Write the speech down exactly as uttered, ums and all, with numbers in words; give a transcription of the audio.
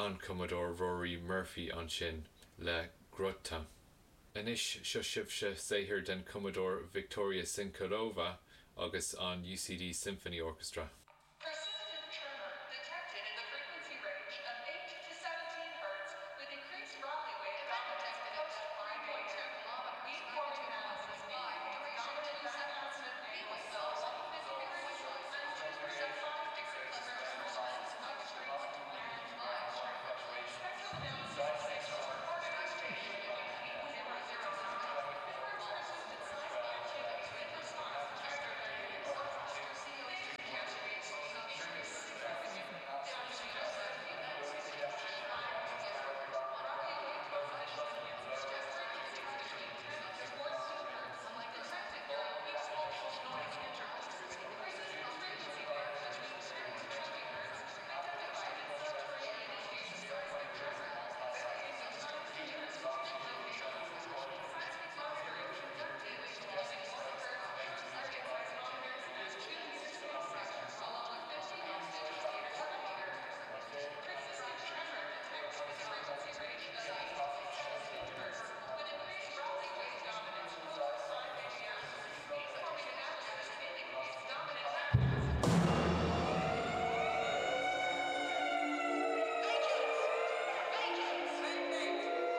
an Commodore Rory Murphy an sin le Grota. Inis seo sibse saothar den Commodore Victoria Sinkalova agus an U C D Symphony Orchestra.